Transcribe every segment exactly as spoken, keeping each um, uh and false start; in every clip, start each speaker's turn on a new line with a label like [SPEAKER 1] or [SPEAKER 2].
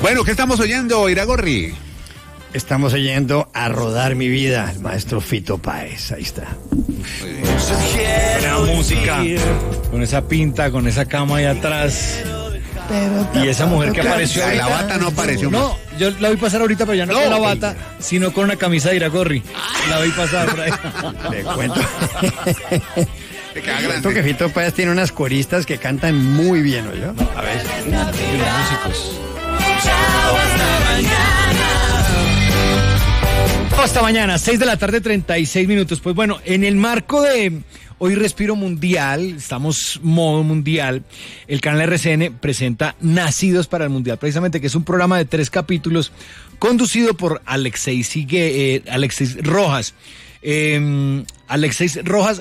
[SPEAKER 1] Bueno, ¿qué estamos oyendo, Iragorri?
[SPEAKER 2] Estamos oyendo A Rodar Mi Vida, el maestro Fito Páez. Ahí está.
[SPEAKER 3] Buena música, con esa pinta, con esa cama ahí atrás. Y esa mujer que apareció ahorita.
[SPEAKER 1] La bata no apareció.
[SPEAKER 3] No, yo la vi pasar ahorita, pero ya no, no con la bata, sino con una camisa de Iragorri. La vi pasar por ahí.
[SPEAKER 2] Le cuento. Le cuento que Fito Páez tiene unas coristas que cantan muy bien, ¿oyó? A ver.
[SPEAKER 3] Los músicos. Hasta mañana, seis de la tarde, treinta y seis minutos. Pues bueno, en el marco de Hoy Respiro Mundial, estamos modo mundial, el canal R C N presenta Nacidos para el Mundial, precisamente, que es un programa de tres capítulos conducido por Alexei Sigue, eh, Alexei Rojas. Eh, Alexei Rojas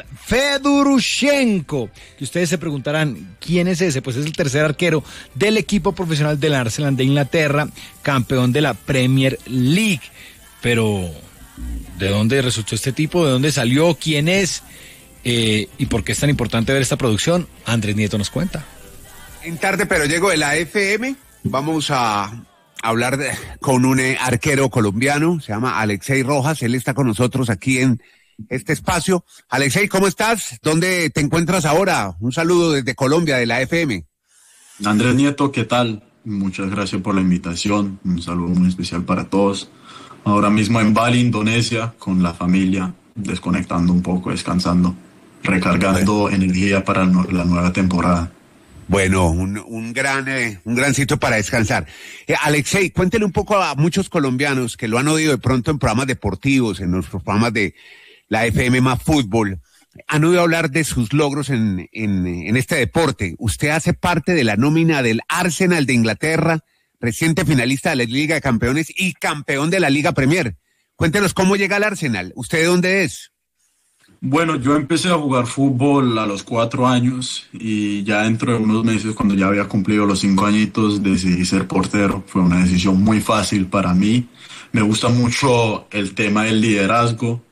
[SPEAKER 3] Fedorushenko, que ustedes se preguntarán, ¿quién es ese? Pues es el tercer arquero del equipo profesional del Arsenal de Inglaterra, campeón de la Premier League. Pero, ¿de dónde resultó este tipo? ¿De dónde salió? ¿Quién es? Eh, ¿Y por qué es tan importante ver esta producción? Andrés Nieto nos cuenta.
[SPEAKER 1] En tarde, pero llego de la F M. Vamos a hablar de, con un eh, arquero colombiano, se llama Alexei Rojas. Él está con nosotros aquí en este espacio. Alexei, ¿cómo estás? ¿Dónde te encuentras ahora? Un saludo desde Colombia, de la F M.
[SPEAKER 4] Andrés Nieto, ¿qué tal? Muchas gracias por la invitación. Un saludo muy especial para todos. Ahora mismo en Bali, Indonesia, con la familia, desconectando un poco, descansando, recargando bueno. energía para la nueva temporada.
[SPEAKER 1] Bueno, un, un gran eh, un gran sitio para descansar. Eh, Alexei, cuéntele un poco a muchos colombianos que lo han oído de pronto en programas deportivos, en nuestros programas de la F M más fútbol. Han oído hablar de sus logros en, en, en este deporte. Usted hace parte de la nómina del Arsenal de Inglaterra, reciente finalista de la Liga de Campeones y campeón de la Liga Premier. Cuéntenos cómo llega al Arsenal. ¿Usted de dónde es?
[SPEAKER 4] Bueno, yo empecé a jugar fútbol a los cuatro años y ya dentro de unos meses, cuando ya había cumplido los cinco añitos, decidí ser portero. Fue una decisión muy fácil para mí. Me gusta mucho el tema del liderazgo,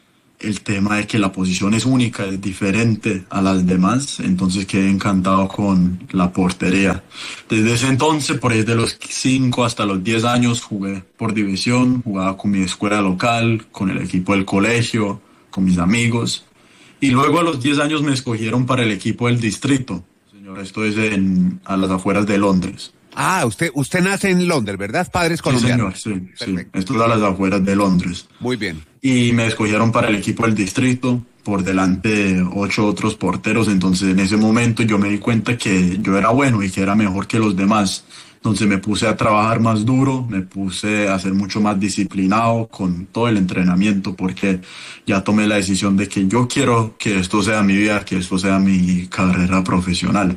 [SPEAKER 4] el tema de que la posición es única, es diferente a las demás, entonces quedé encantado con la portería. Desde ese entonces, por ahí de los cinco hasta los diez años, jugué por división, jugaba con mi escuela local, con el equipo del colegio, con mis amigos, y luego a los diez años me escogieron para el equipo del distrito. Señor, esto es en, a las afueras de Londres.
[SPEAKER 1] Ah, usted usted nace en Londres, ¿verdad? Padres colombianos.
[SPEAKER 4] Sí, señor, sí, sí. Esto es a las afueras de Londres.
[SPEAKER 1] Muy bien.
[SPEAKER 4] Y me escogieron para el equipo del distrito, por delante de ocho otros porteros. Entonces, en ese momento yo me di cuenta que yo era bueno y que era mejor que los demás. Entonces me puse a trabajar más duro, me puse a ser mucho más disciplinado con todo el entrenamiento, porque ya tomé la decisión de que yo quiero que esto sea mi vida, que esto sea mi carrera profesional.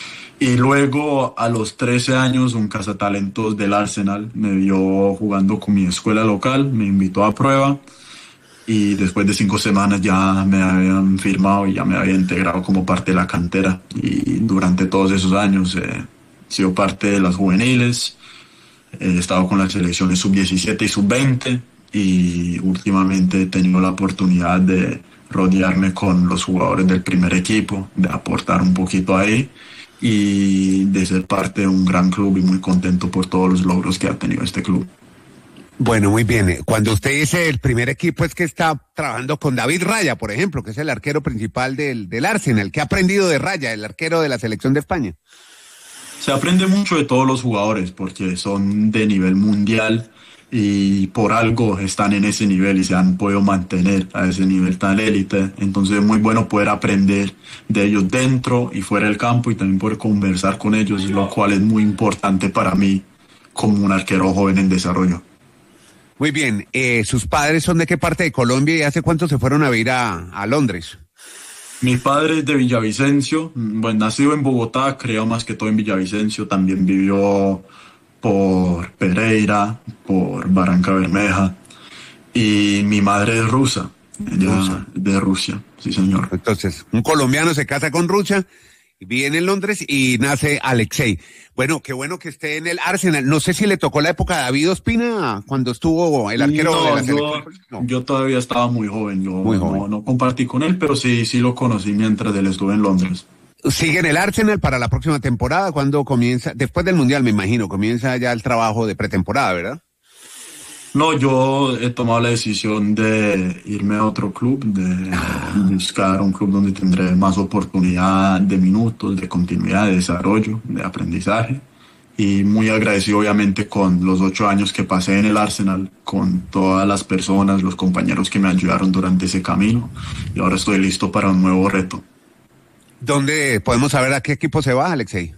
[SPEAKER 4] Y luego, a los trece años, un cazatalentos del Arsenal me vio jugando con mi escuela local, me invitó a prueba y después de cinco semanas ya me habían firmado y ya me había integrado como parte de la cantera. Y durante todos esos años eh, he sido parte de las juveniles, he estado con las selecciones sub diecisiete y sub veinte y últimamente he tenido la oportunidad de rodearme con los jugadores del primer equipo, de aportar un poquito ahí y de ser parte de un gran club y muy contento por todos los logros que ha tenido este club.
[SPEAKER 1] Bueno, muy bien. Cuando usted dice el primer equipo es que está trabajando con David Raya, por ejemplo, que es el arquero principal del, del Arsenal. ¿Qué ha aprendido de Raya, el arquero de la selección de España?
[SPEAKER 4] Se aprende mucho de todos los jugadores porque son de nivel mundial y por algo están en ese nivel y se han podido mantener a ese nivel tan élite. Entonces es muy bueno poder aprender de ellos dentro y fuera del campo y también poder conversar con ellos, lo cual es muy importante para mí como un arquero joven en desarrollo.
[SPEAKER 1] Muy bien. Eh, ¿Sus padres son de qué parte de Colombia y hace cuánto se fueron a vivir a, a Londres?
[SPEAKER 4] Mi padre es de Villavicencio, bueno, nacido en Bogotá, criado más que todo en Villavicencio, también vivió por Pereira, por Barranca Bermeja, y mi madre es rusa, ella de Rusia, sí señor.
[SPEAKER 1] Entonces, un colombiano se casa con Rusia, vive en Londres y nace Alexei. Bueno, qué bueno que esté en el Arsenal. No sé si le tocó la época de David Ospina cuando estuvo el arquero
[SPEAKER 4] no,
[SPEAKER 1] de la
[SPEAKER 4] yo,
[SPEAKER 1] selección. No,
[SPEAKER 4] yo todavía estaba muy joven, yo
[SPEAKER 1] muy joven.
[SPEAKER 4] No, no compartí con él, pero sí, sí lo conocí mientras él estuvo en Londres.
[SPEAKER 1] ¿Sigue en el Arsenal para la próxima temporada? ¿Cuándo comienza? Después del Mundial, me imagino, comienza ya el trabajo de pretemporada, ¿verdad?
[SPEAKER 4] No, yo he tomado la decisión de irme a otro club, de buscar un club donde tendré más oportunidad de minutos, de continuidad, de desarrollo, de aprendizaje. Y muy agradecido obviamente con los ocho años que pasé en el Arsenal, con todas las personas, los compañeros que me ayudaron durante ese camino. Y ahora estoy listo para un nuevo reto.
[SPEAKER 1] ¿Dónde podemos saber a qué equipo se va, Alexei?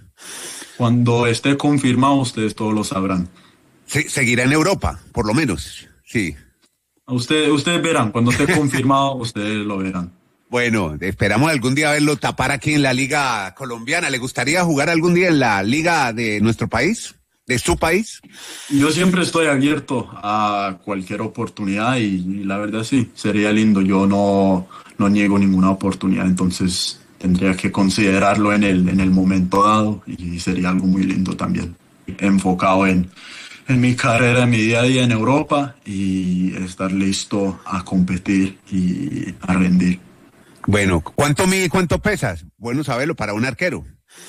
[SPEAKER 4] Cuando esté confirmado, ustedes todos lo sabrán.
[SPEAKER 1] Sí, seguirá en Europa, por lo menos, sí.
[SPEAKER 4] Usted, ustedes verán, cuando esté confirmado, ustedes lo verán.
[SPEAKER 1] Bueno, esperamos algún día verlo tapar aquí en la Liga Colombiana. ¿Le gustaría jugar algún día en la Liga de nuestro país, de su país?
[SPEAKER 4] Yo siempre estoy abierto a cualquier oportunidad y, y la verdad sí, sería lindo. Yo no, no niego ninguna oportunidad, entonces tendría que considerarlo en el, en el momento dado y sería algo muy lindo también, enfocado en... en mi carrera, en mi día a día en Europa y estar listo a competir y a rendir.
[SPEAKER 1] Bueno, ¿cuánto mide y cuánto pesas? Bueno saberlo para un arquero.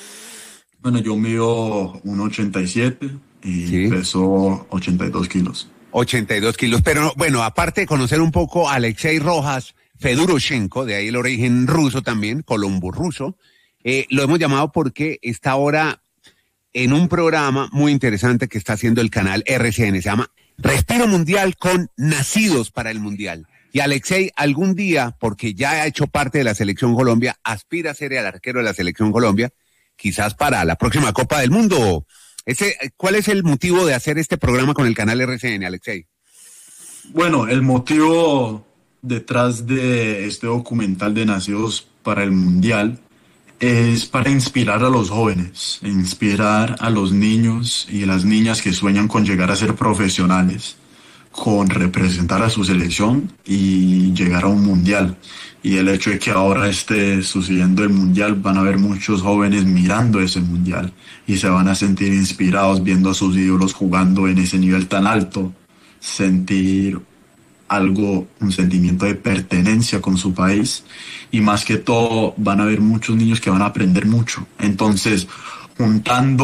[SPEAKER 4] Bueno, yo mido uno ochenta y siete y ¿sí? Peso ochenta y dos kilos.
[SPEAKER 1] ochenta y dos kilos, pero bueno, aparte de conocer un poco a Alexei Rojas Fedorushenko, de ahí el origen ruso también, colombo ruso, eh, lo hemos llamado porque está ahora en un programa muy interesante que está haciendo el canal R C N, se llama Respiro Mundial con Nacidos para el Mundial. Y Alexei algún día, porque ya ha hecho parte de la Selección Colombia, aspira a ser el arquero de la Selección Colombia, quizás para la próxima Copa del Mundo. Ese, ¿cuál es el motivo de hacer este programa con el canal R C N, Alexei?
[SPEAKER 4] Bueno, el motivo detrás de este documental de Nacidos para el Mundial es para inspirar a los jóvenes, inspirar a los niños y las niñas que sueñan con llegar a ser profesionales, con representar a su selección y llegar a un mundial. Y el hecho de que ahora esté sucediendo el mundial, van a haber muchos jóvenes mirando ese mundial y se van a sentir inspirados viendo a sus ídolos jugando en ese nivel tan alto, sentir algo, un sentimiento de pertenencia con su país y más que todo van a haber muchos niños que van a aprender mucho. Entonces, juntando